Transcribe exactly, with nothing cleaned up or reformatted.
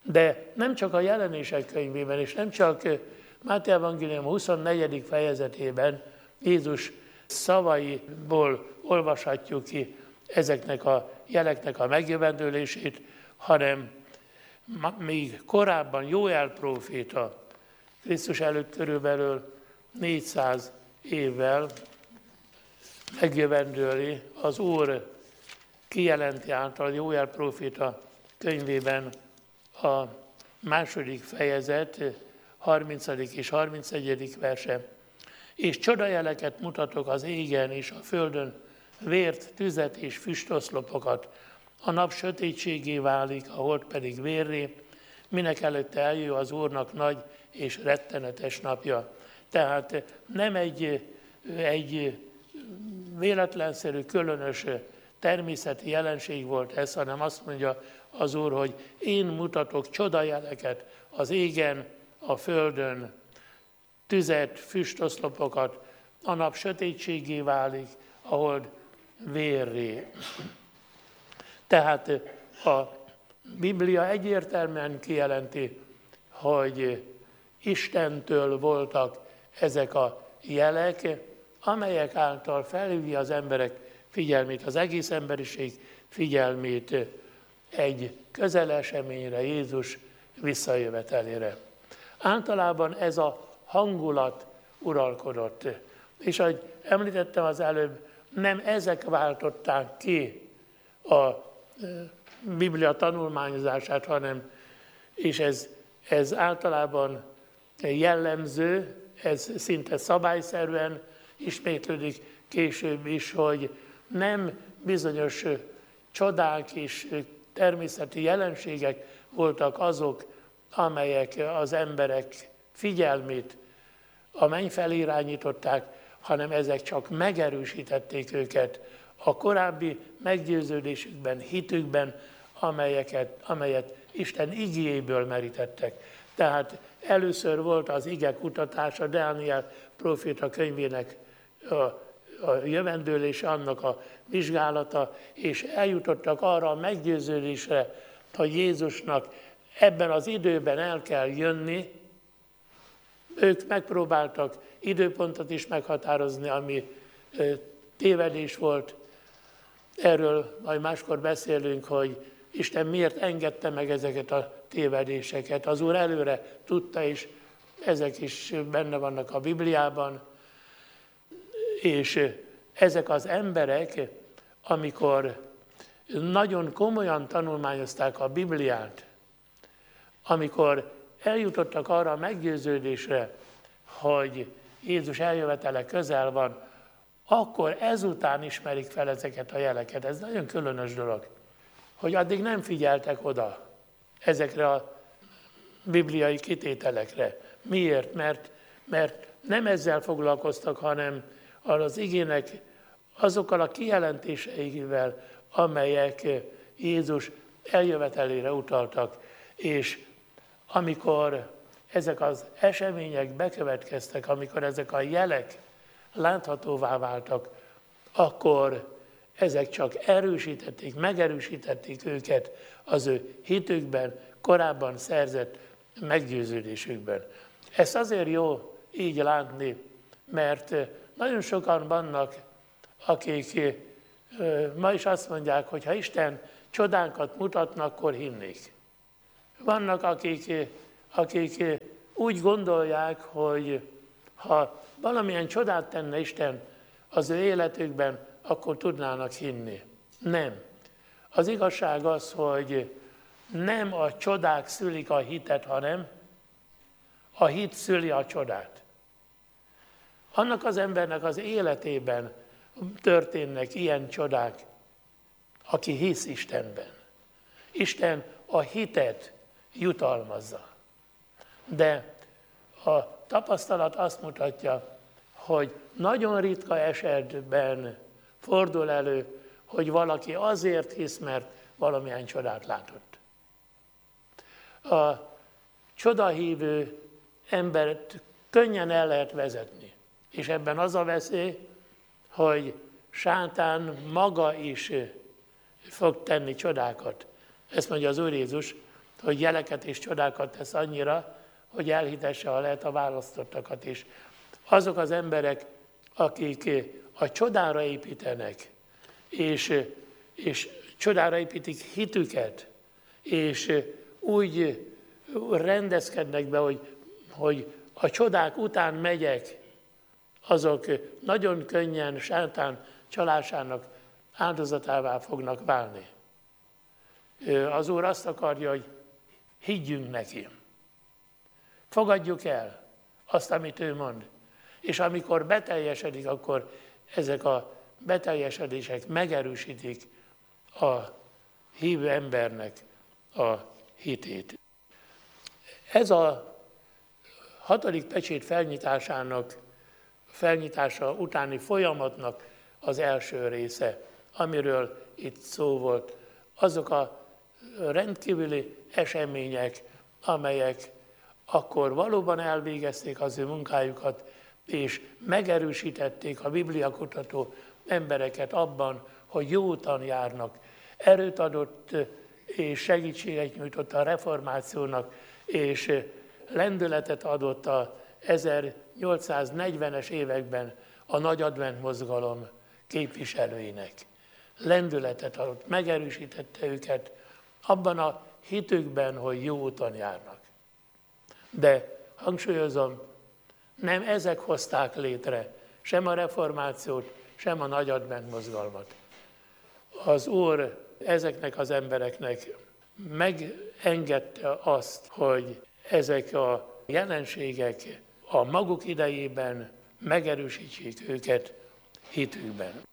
De nem csak a Jelenések könyvében, és nem csak Máté evangélium huszonnegyedik fejezetében Jézus szavaiból olvashatjuk ki ezeknek a jeleknek a megjövendőlését, hanem még korábban Jóel próféta, Krisztus előtt körülbelül négyszáz évvel megjövendőli az Úr kijelenti által Jóel próféta könyvében a második fejezet, harmincadik és harmincegyedik verse. És csodajeleket mutatok az égen és a földön, vért, tüzet és füstoszlopokat. A nap sötétségé válik, a hold pedig vérré, minek előtte eljön az Úrnak nagy és rettenetes napja. Tehát nem egy, egy véletlenszerű, különös természeti jelenség volt ez, hanem azt mondja az Úr, hogy én mutatok csodajeleket az égen, a földön, tüzet, füstoszlopokat, a nap sötétségé válik, a hold vérré. Tehát a Biblia egyértelműen kijelenti, hogy Istentől voltak ezek a jelek, amelyek által felhívja az emberek figyelmét, az egész emberiség figyelmét egy közel eseményre, Jézus visszajövetelére. Általában ez a hangulat uralkodott. És ahogy említettem az előbb, nem ezek váltották ki a Biblia tanulmányozását, hanem, és ez, ez általában jellemző, ez szinte szabályszerűen ismétlődik később is, hogy nem bizonyos csodák és természeti jelenségek voltak azok, amelyek az emberek figyelmét a menny felé irányították, hanem ezek csak megerősítették őket a korábbi meggyőződésükben, hitükben, amelyeket, amelyet Isten igéjéből merítettek. Tehát először volt az ige kutatása, Dániel próféta könyvének a, a jövendőlése, annak a vizsgálata, és eljutottak arra a meggyőződésre, hogy Jézusnak ebben az időben el kell jönni. Ők megpróbáltak időpontot is meghatározni, ami tévedés volt. Erről majd máskor beszélünk, hogy Isten miért engedte meg ezeket a tévedéseket. Az Úr előre tudta, és ezek is benne vannak a Bibliában. És ezek az emberek, amikor nagyon komolyan tanulmányozták a Bibliát, amikor eljutottak arra a meggyőződésre, hogy Jézus eljövetele közel van, akkor ezután ismerik fel ezeket a jeleket. Ez nagyon különös dolog, hogy addig nem figyeltek oda ezekre a bibliai kitételekre. Miért? Mert, mert nem ezzel foglalkoztak, hanem az igének azokkal a kijelentéseivel, amelyek Jézus eljövetelére utaltak. És amikor ezek az események bekövetkeztek, amikor ezek a jelek láthatóvá váltak, akkor ezek csak erősítették, megerősítették őket az ő hitükben, korábban szerzett meggyőződésükben. Ezt azért jó így látni, mert nagyon sokan vannak, akik ma is azt mondják, hogy ha Isten csodánkat mutatna, akkor hinnék. Vannak, akik, akik úgy gondolják, hogy ha valamilyen csodát tenne Isten az ő életükben, akkor tudnának hinni. Nem. Az igazság az, hogy nem a csodák szülik a hitet, hanem a hit szüli a csodát. Annak az embernek az életében történnek ilyen csodák, aki hisz Istenben. Isten a hitet jutalmazza. De a tapasztalat azt mutatja, hogy nagyon ritka esetben fordul elő, hogy valaki azért hisz, mert valamilyen csodát látott. A csodahívő embert könnyen el lehet vezetni. És ebben az a veszély, hogy sátán maga is fog tenni csodákat. Ezt mondja az Úr Jézus, hogy jeleket és csodákat tesz annyira, hogy elhitesse, ha lehet, a választottakat is. Azok az emberek, akik a csodára építenek, és, és csodára építik hitüket, és úgy rendezkednek be, hogy, hogy a csodák után megyek, azok nagyon könnyen sátán csalásának áldozatává fognak válni. Az Úr azt akarja, hogy higgyünk neki. Fogadjuk el azt, amit ő mond. És amikor beteljesedik, akkor ezek a beteljesedések megerősítik a hívő embernek a hitét. Ez a hatodik pecsét felnyitásának, felnyitása utáni folyamatnak az első része, amiről itt szó volt. Azok a rendkívüli események, amelyek akkor valóban elvégezték az ő munkájukat, és megerősítették a bibliakutató embereket abban, hogy jó úton járnak. Erőt adott és segítséget nyújtott a reformációnak, és lendületet adott a ezernyolcszáznegyvenes években a nagy advent mozgalom képviselőinek. Lendületet adott, megerősítette őket abban a hitükben, hogy jó úton járnak. De hangsúlyozom, nem ezek hozták létre sem a reformációt, sem a nagy advent mozgalmat. Az Úr ezeknek az embereknek megengedte azt, hogy ezek a jelenségek a maguk idejében megerősítsék őket hitükben.